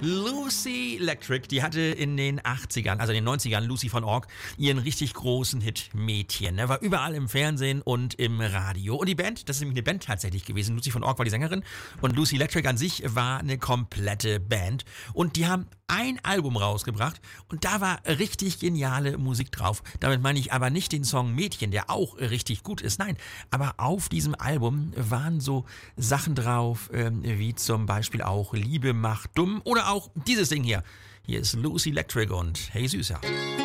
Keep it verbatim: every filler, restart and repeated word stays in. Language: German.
Lucy Electric, die hatte in den achtzigern, also in den neunzigern, Lucy von Org, ihren richtig großen Hit Mädchen. Er war überall im Fernsehen und im Radio. Und die Band, das ist nämlich eine Band tatsächlich gewesen. Lucy von Org war die Sängerin und Lucy Electric an sich war eine komplette Band. Und die haben ein Album rausgebracht und da war richtig geniale Musik drauf. Damit meine ich aber nicht den Song Mädchen, der auch richtig gut ist. Nein, aber auf diesem Album waren so Sachen drauf, ähm, wie zum Beispiel auch Liebe macht dumm oder auch dieses Ding hier. Hier ist Lucy Electric und Hey Süßer.